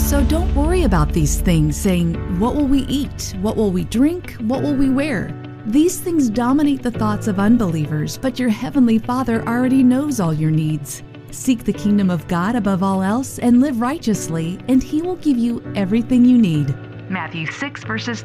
So don't worry about these things, saying, "What will we eat? What will we drink? What will we wear?" These things dominate the thoughts of unbelievers, but your Heavenly Father already knows all your needs. Seek the kingdom of God above all else and live righteously, and He will give you everything you need. Matthew 6, verses